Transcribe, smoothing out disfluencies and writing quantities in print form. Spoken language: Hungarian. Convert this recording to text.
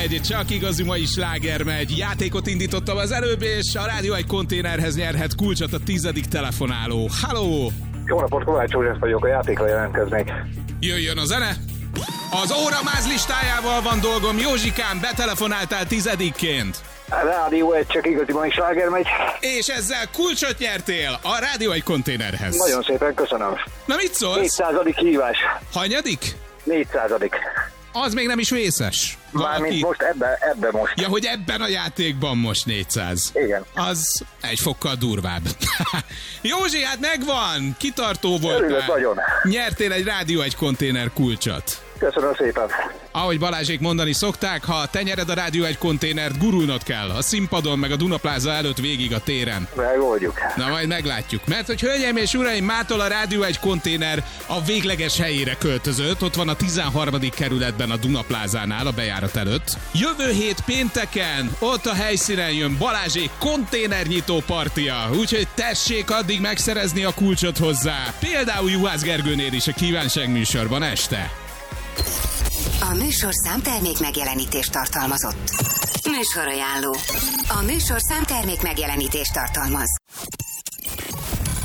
megy, csak igazi mai sláger megy. Játékot indítottam az előbb, és a Rádió egy konténerhez nyerhet kulcsot a 10. telefonáló. Halló! Jó napot, Kovács József vagyok, a játékra jelentkeznék. Jöjjön a zene! Az óramáz listájával van dolgom. Józsikám, betelefonáltál 10-ként. A Rádió egy csak igazi mai sláger megy. És ezzel kulcsot nyertél a Rádió egy konténerhez. Nagyon szépen köszönöm. Na mit szólsz? 400. hívás. Hanyadik? 400. Az még nem is vészes. Mármint most ebbe most. Ja, hogy ebben a játékban most 400. Igen. Az egy fokkal durvább. Józsi, hát megvan! Kitartó voltál. Örülök nagyon. Nyertél egy Rádió egy konténer kulcsot. Köszönöm szépen. Ahogy Balázsék mondani szokták, ha te nyered a Rádió egy konténert, gurulnod kell a színpadon, meg a Dunapláza előtt végig a téren. Megoldjuk. Na majd meglátjuk. Mert hogy hölgyeim és uraim, mától a Rádió egy konténer a végleges helyére költözött. Ott van a 13. kerületben a Dunaplázánál, a bejárat előtt. Jövő hét pénteken ott a helyszínen jön Balázsék konténernyitó partia. Úgyhogy tessék addig megszerezni a kulcsot hozzá. Például Juhász Gergőnél is a kívánság műsorban este. A műsorszám termék megjelenítést tartalmazott. Műsorajánló. A műsorszám termék megjelenítést tartalmaz.